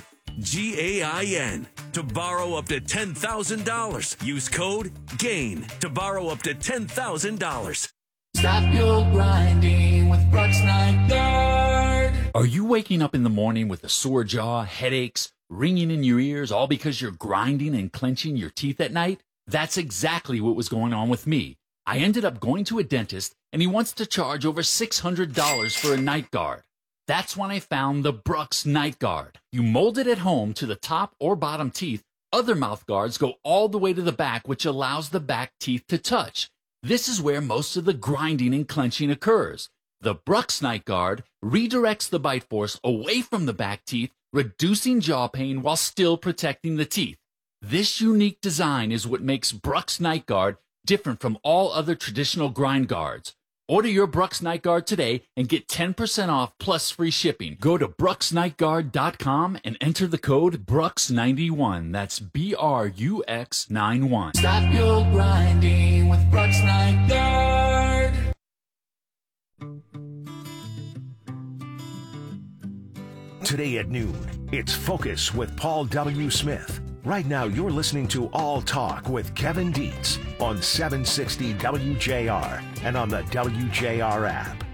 GAIN to borrow up to $10,000. Use code GAIN to borrow up to $10,000. Stop your grinding with Brooks Night Guard. Are you waking up in the morning with a sore jaw, headaches, ringing in your ears, all because you're grinding and clenching your teeth at night? That's exactly what was going on with me. I ended up going to a dentist, and he wants to charge over $600 for a night guard. That's when I found the Brooks Night Guard. You mold it at home to the top or bottom teeth. Other mouth guards go all the way to the back, which allows the back teeth to touch. This is where most of the grinding and clenching occurs. The Brooks Night Guard redirects the bite force away from the back teeth, reducing jaw pain while still protecting the teeth. This unique design is what makes Brooks Night Guard different from all other traditional grind guards. Order your Brooks Night Guard today and get 10% off plus free shipping. Go to brooksnightguard.com and enter the code BROOKS91. That's BRUX91. Stop your grinding with Brooks Night Guard. Today at noon, it's Focus with Paul W. Smith. Right now, you're listening to All Talk with Kevin Dietz on 760 WJR and on the WJR app.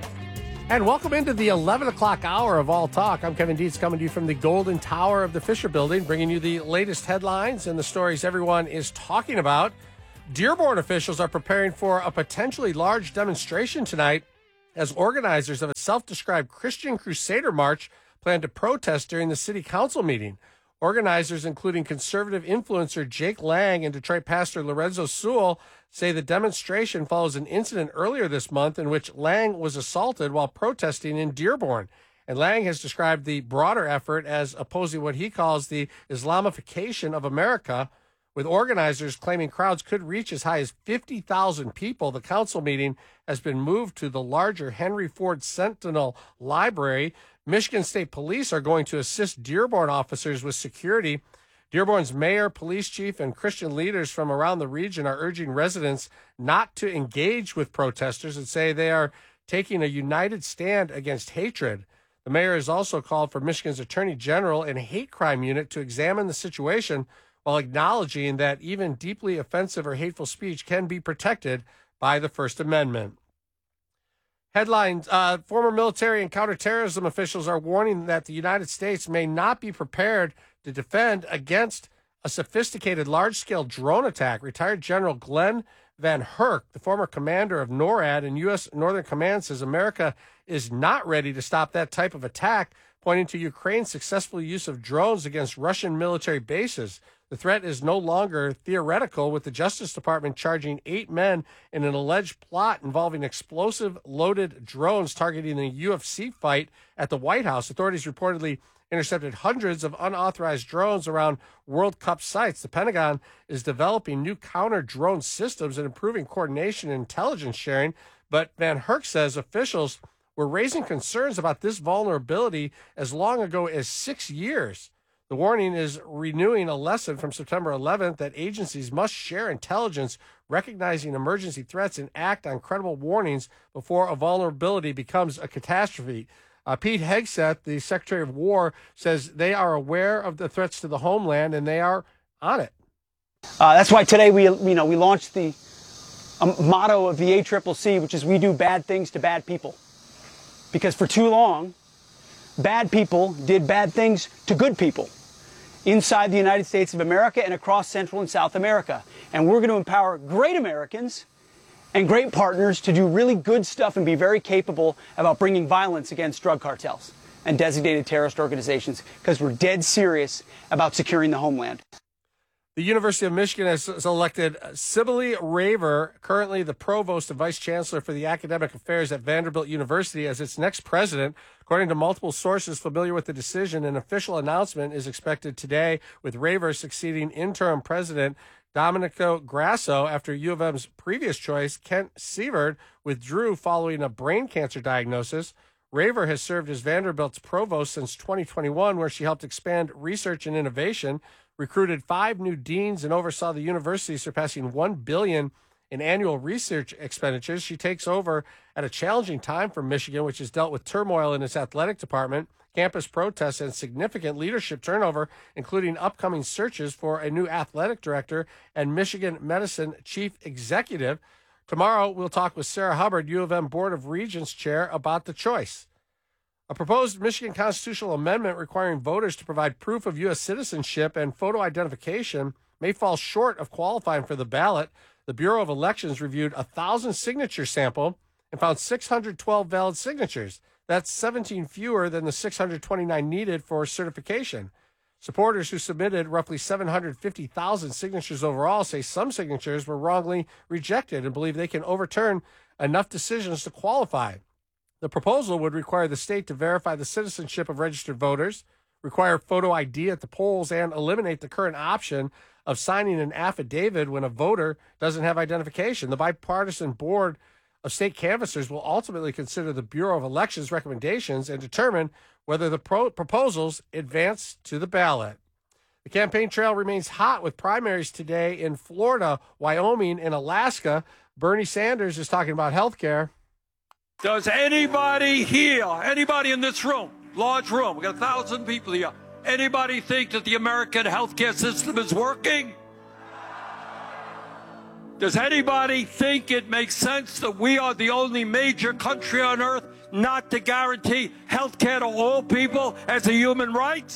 And welcome into the 11 o'clock hour of All Talk. I'm Kevin Dietz, coming to you from the Golden Tower of the Fisher Building, bringing you the latest headlines and the stories everyone is talking about. Dearborn officials are preparing for a potentially large demonstration tonight as organizers of a self-described Christian Crusader March plan to protest during the city council meeting. Organizers, including conservative influencer Jake Lang and Detroit pastor Lorenzo Sewell, say the demonstration follows an incident earlier this month in which Lang was assaulted while protesting in Dearborn. And Lang has described the broader effort as opposing what he calls the Islamification of America, with organizers claiming crowds could reach as high as 50,000 people. The council meeting has been moved to the larger Henry Ford Sentinel Library. Michigan State Police are going to assist Dearborn officers with security. Dearborn's mayor, police chief, and Christian leaders from around the region are urging residents not to engage with protesters and say they are taking a united stand against hatred. The mayor has also called for Michigan's Attorney General and Hate Crime Unit to examine the situation while acknowledging that even deeply offensive or hateful speech can be protected by the First Amendment. Headlines, former military and counterterrorism officials are warning that the United States may not be prepared to defend against a sophisticated large-scale drone attack. Retired General Glenn Van Herk, the former commander of NORAD and U.S. Northern Command, says America is not ready to stop that type of attack, pointing to Ukraine's successful use of drones against Russian military bases. The threat is no longer theoretical, with the Justice Department charging 8 men in an alleged plot involving explosive-loaded drones targeting a UFC fight at the White House. Authorities reportedly intercepted hundreds of unauthorized drones around World Cup sites. The Pentagon is developing new counter-drone systems and improving coordination and intelligence sharing, but Van Herk says officials were raising concerns about this vulnerability as long ago as 6 years. The warning is renewing a lesson from September 11th that agencies must share intelligence, recognizing emergency threats, and act on credible warnings before a vulnerability becomes a catastrophe. Pete Hegseth, the Secretary of War, says they are aware of the threats to the homeland and they are on it. That's why today we launched the motto of the ACCC, which is we do bad things to bad people. Because for too long, bad people did bad things to good people inside the United States of America and across Central and South America. And we're going to empower great Americans and great partners to do really good stuff and be very capable about bringing violence against drug cartels and designated terrorist organizations, because we're dead serious about securing the homeland. The University of Michigan has elected Sibylle Raver, currently the provost and vice chancellor for the academic affairs at Vanderbilt University, as its next president. According to multiple sources familiar with the decision, an official announcement is expected today, with Raver succeeding interim president Domenico Grasso after U of M's previous choice, Kent Sievert, withdrew following a brain cancer diagnosis. Raver has served as Vanderbilt's provost since 2021, where she helped expand research and innovation, recruited 5 new deans, and oversaw the university surpassing $1 billion in annual research expenditures. She takes over at a challenging time for Michigan, which has dealt with turmoil in its athletic department, campus protests, and significant leadership turnover, including upcoming searches for a new athletic director and Michigan Medicine chief executive. Tomorrow, we'll talk with Sarah Hubbard, U of M Board of Regents chair, about the choice. A proposed Michigan constitutional amendment requiring voters to provide proof of U.S. citizenship and photo identification may fall short of qualifying for the ballot. The Bureau of Elections reviewed a 1,000-signature sample and found 612 valid signatures. That's 17 fewer than the 629 needed for certification. Supporters who submitted roughly 750,000 signatures overall say some signatures were wrongly rejected and believe they can overturn enough decisions to qualify. The proposal would require the state to verify the citizenship of registered voters, require photo ID at the polls, and eliminate the current option of signing an affidavit when a voter doesn't have identification. The bipartisan board of state canvassers will ultimately consider the Bureau of Elections recommendations and determine whether the proposals advance to the ballot. The campaign trail remains hot with primaries today in Florida, Wyoming, and Alaska. Bernie Sanders is talking about health care. Does anybody here, anybody in this room, large room. We got 1,000 people here. Anybody think that the American healthcare system is working? Does anybody think it makes sense that we are the only major country on earth not to guarantee health care to all people as a human right?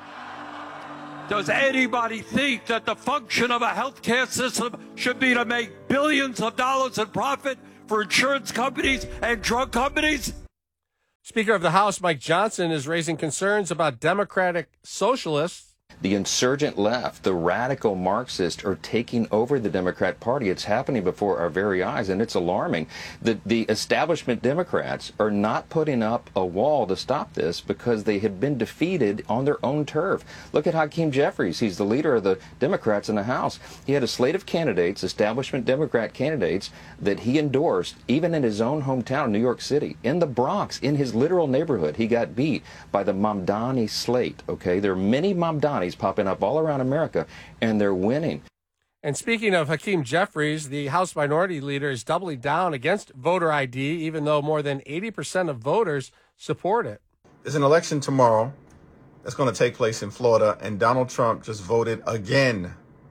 Does anybody think that the function of a health care system should be to make billions of dollars in profit for insurance companies and drug companies? Speaker of the House Mike Johnson is raising concerns about Democratic socialists. The insurgent left, the radical Marxists, are taking over the Democrat Party. It's happening before our very eyes, and it's alarming. The establishment Democrats are not putting up a wall to stop this because they have been defeated on their own turf. Look at Hakeem Jeffries. He's the leader of the Democrats in the House. He had a slate of candidates, establishment Democrat candidates, that he endorsed, even in his own hometown, New York City, in the Bronx, in his literal neighborhood. He got beat by the Mamdani slate, okay? There are many Mamdanis popping up all around America, and they're winning. And speaking of Hakeem Jeffries, the House Minority Leader is doubling down against voter ID, even though more than 80% of voters support it. There's an election tomorrow that's going to take place in Florida, and Donald Trump just voted again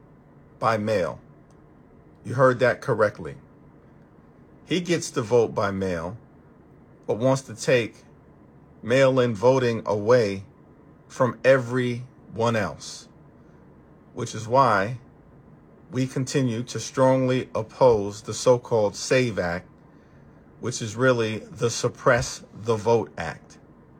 by mail. You heard that correctly. He gets to vote by mail, but wants to take mail-in voting away from everyone else, which is why we continue to strongly oppose the so-called SAVE Act, which is really the Suppress the Vote Act.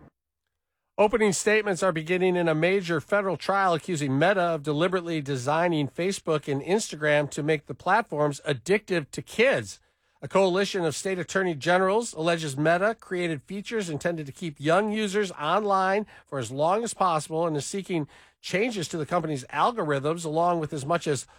Opening statements are beginning in a major federal trial accusing Meta of deliberately designing Facebook and Instagram to make the platforms addictive to kids. A coalition of state attorney generals alleges Meta created features intended to keep young users online for as long as possible and is seeking changes to the company's algorithms, along with as much as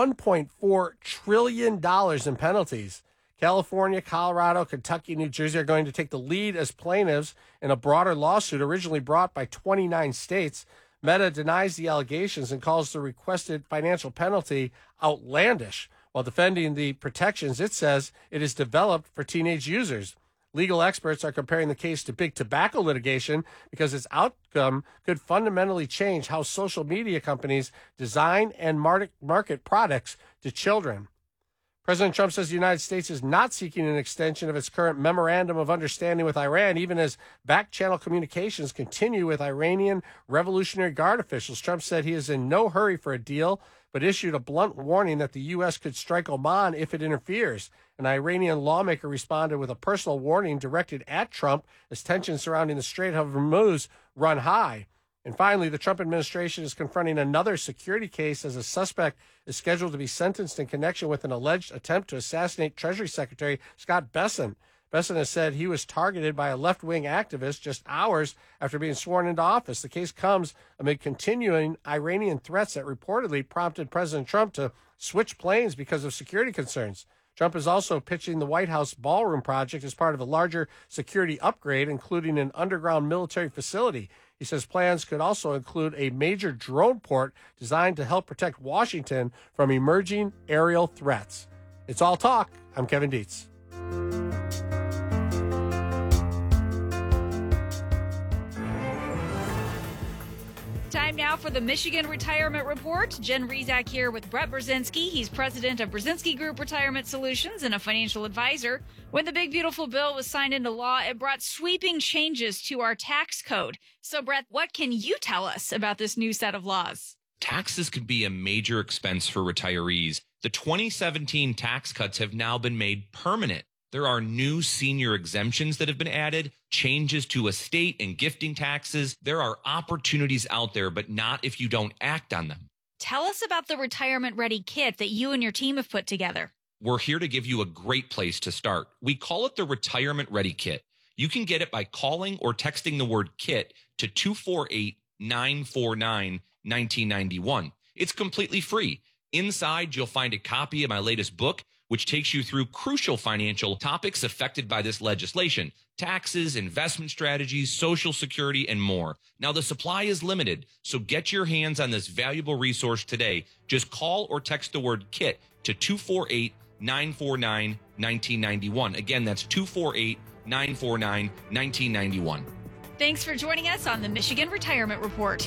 $1.4 trillion in penalties. California, Colorado, Kentucky, New Jersey are going to take the lead as plaintiffs in a broader lawsuit originally brought by 29 states. Meta denies the allegations and calls the requested financial penalty outlandish. While defending the protections it says it is developed for teenage users. Legal experts are comparing the case to big tobacco litigation because its outcome could fundamentally change how social media companies design and market products to children. President Trump says the United States is not seeking an extension of its current memorandum of understanding with Iran, even as back-channel communications continue with Iranian Revolutionary Guard officials. Trump said he is in no hurry for a deal, but issued a blunt warning that the U.S. could strike Oman if it interferes. An Iranian lawmaker responded with a personal warning directed at Trump as tensions surrounding the Strait of Hormuz run high. And finally, the Trump administration is confronting another security case as a suspect is scheduled to be sentenced in connection with an alleged attempt to assassinate Treasury Secretary Scott Bessent. Bessent has said he was targeted by a left-wing activist just hours after being sworn into office. The case comes amid continuing Iranian threats that reportedly prompted President Trump to switch planes because of security concerns. Trump is also pitching the White House ballroom project as part of a larger security upgrade, including an underground military facility. He says plans could also include a major drone port designed to help protect Washington from emerging aerial threats. It's All Talk. I'm Kevin Dietz. Time now for the Michigan Retirement Report. Jen Rezac here with Brett Brzezinski. He's president of Brzezinski Group Retirement Solutions and a financial advisor. When the Big Beautiful Bill was signed into law, it brought sweeping changes to our tax code. So, Brett, what can you tell us about this new set of laws? Taxes could be a major expense for retirees. The 2017 tax cuts have now been made permanent. There are new senior exemptions that have been added, changes to estate and gifting taxes. There are opportunities out there, but not if you don't act on them. Tell us about the Retirement Ready Kit that you and your team have put together. We're here to give you a great place to start. We call it the Retirement Ready Kit. You can get it by calling or texting the word KIT to 248-949-1991. It's completely free. Inside, you'll find a copy of my latest book, which takes you through crucial financial topics affected by this legislation: taxes, investment strategies, Social Security, and more. Now, the supply is limited, so get your hands on this valuable resource today. Just call or text the word KIT to 248-949-1991. Again, that's 248-949-1991. Thanks for joining us on the Michigan Retirement Report.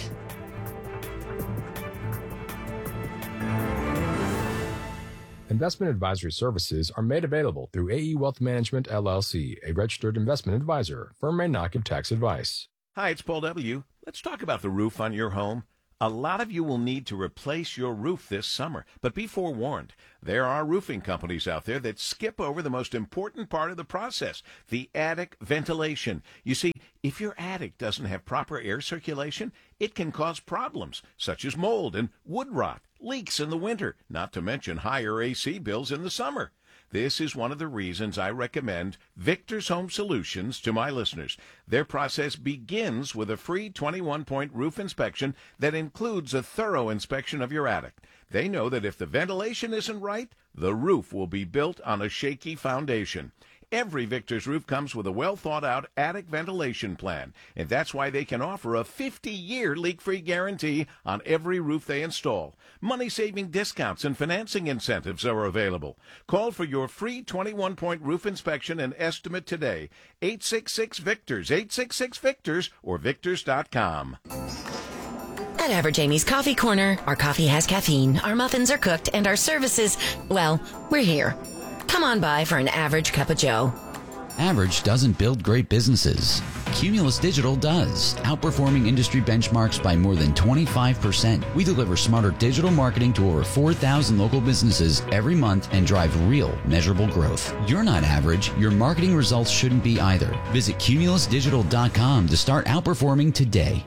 Investment advisory services are made available through AE Wealth Management, LLC, a registered investment advisor. Firm may not give tax advice. Hi, it's Paul W. Let's talk about the roof on your home. A lot of you will need to replace your roof this summer, but be forewarned. There are roofing companies out there that skip over the most important part of the process, the attic ventilation. You see, if your attic doesn't have proper air circulation, it can cause problems, such as mold and wood rot, leaks in the winter, not to mention higher AC bills in the summer. This is one of the reasons I recommend Victor's Home Solutions to my listeners. Their process begins with a free 21-point roof inspection that includes a thorough inspection of your attic. They know that if the ventilation isn't right, the roof will be built on a shaky foundation. Every Victor's roof comes with a well-thought-out attic ventilation plan, and that's why they can offer a 50-year leak-free guarantee on every roof they install. Money-saving discounts and financing incentives are available. Call for your free 21-point roof inspection and estimate today. 866-VICTORS, 866-VICTORS, or Victors.com. At Average Amy's Coffee Corner, our coffee has caffeine, our muffins are cooked, and our services, well, we're here. Come on by for an average cup of joe. Average doesn't build great businesses. Cumulus Digital does, outperforming industry benchmarks by more than 25%. We deliver smarter digital marketing to over 4,000 local businesses every month and drive real, measurable growth. You're not average. Your marketing results shouldn't be either. Visit cumulusdigital.com to start outperforming today.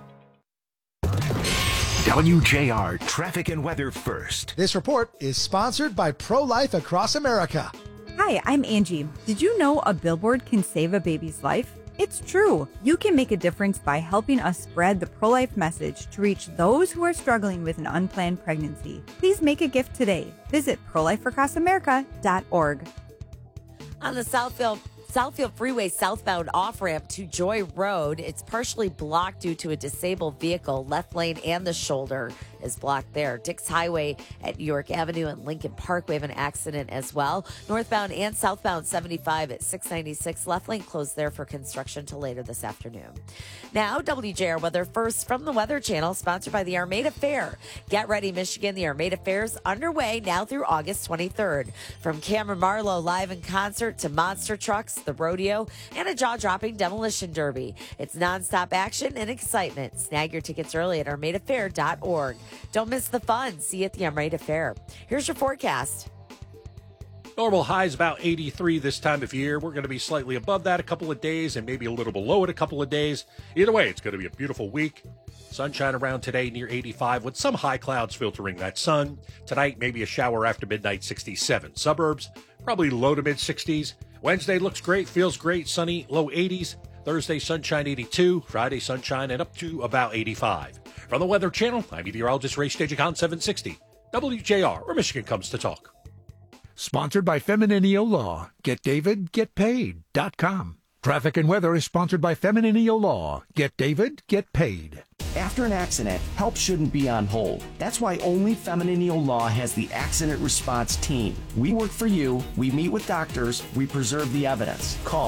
WJR Traffic and Weather First. This report is sponsored by Pro-Life Across America. Hi, I'm Angie. Did you know a billboard can save a baby's life? It's true. You can make a difference by helping us spread the pro-life message to reach those who are struggling with an unplanned pregnancy. Please make a gift today. Visit prolifeacrossamerica.org. On the Southfield Freeway southbound off-ramp to Joy Road, it's partially blocked due to a disabled vehicle. Left lane and the shoulder is blocked there. Dix Highway at York Avenue and Lincoln Park, we have an accident as well. Northbound and southbound 75 at 696. Left lane closed there for construction till later this afternoon. Now, WJR Weather First from the Weather Channel, sponsored by the Armada Fair. Get ready, Michigan. The Armada Fair is underway now through August 23rd. From Cameron Marlowe live in concert to monster trucks, the rodeo, and a jaw-dropping demolition derby. It's nonstop action and excitement. Snag your tickets early at armadafair.org. Don't miss the fun. See you at the Armada Fair. Here's your forecast. Normal highs about 83 this time of year. We're going to be slightly above that a couple of days and maybe a little below it a couple of days. Either way, it's going to be a beautiful week. Sunshine around today near 85 with some high clouds filtering that sun. Tonight, maybe a shower after midnight, 67. Suburbs, probably low to mid 60s. Wednesday looks great, feels great, sunny, low 80s. Thursday, sunshine 82. Friday, sunshine and up to about 85. From the Weather Channel, I'm meteorologist Ray Stagicon 760. WJR, where Michigan comes to talk. Sponsored by Femininio Law. GetDavidGetPaid.com. Traffic and weather is sponsored by Femininio Law. Get David, get paid. After an accident, help shouldn't be on hold. That's why only Femininio Law has the Accident Response Team. We work for you, we meet with doctors, we preserve the evidence. Call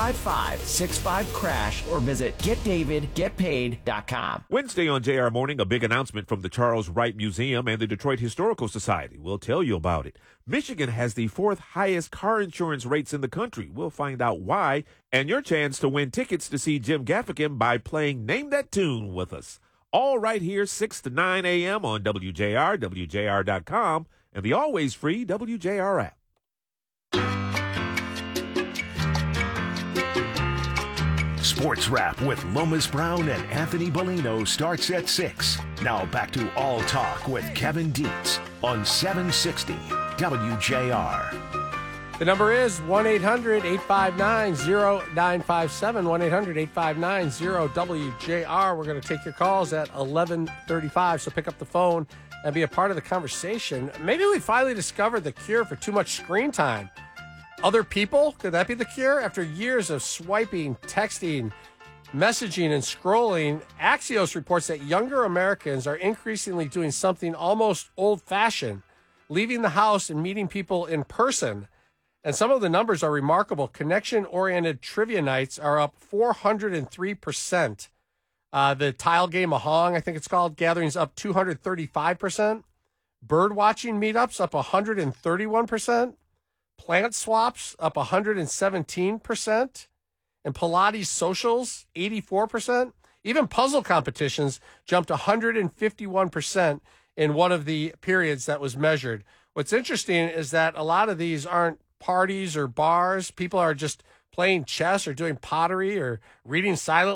855-65-CRASH or visit GetDavidGetPaid.com. Wednesday on JR Morning, a big announcement from the Charles Wright Museum and the Detroit Historical Society. We'll tell you about it. Michigan has the 4th highest car insurance rates in the country. We'll find out why, and your chance to win tickets to see Jim Gaffigan by playing Name That Tune with us. All right here, 6 to 9 a.m. on WJR, WJR.com, and the always free WJR app. Sports Wrap with Lomas Brown and Anthony Bellino starts at 6. Now back to All Talk with Kevin Dietz on 760 WJR. The number is 1-800-859-0957, 1-800-859-0WJR. We're going to take your calls at 11:35, so pick up the phone and be a part of the conversation. Maybe we finally discovered the cure for too much screen time. Other people, could that be the cure? After years of swiping, texting, messaging, and scrolling, Axios reports that younger Americans are increasingly doing something almost old-fashioned, leaving the house and meeting people in person. And some of the numbers are remarkable. Connection-oriented trivia nights are up 403%. The Tile Game Mahong, I think it's called, gatherings up 235%. Bird watching meetups up 131%. Plant swaps up 117%. And Pilates socials, 84%. Even puzzle competitions jumped 151% in one of the periods that was measured. What's interesting is that a lot of these aren't parties or bars. People are just playing chess or doing pottery or reading silent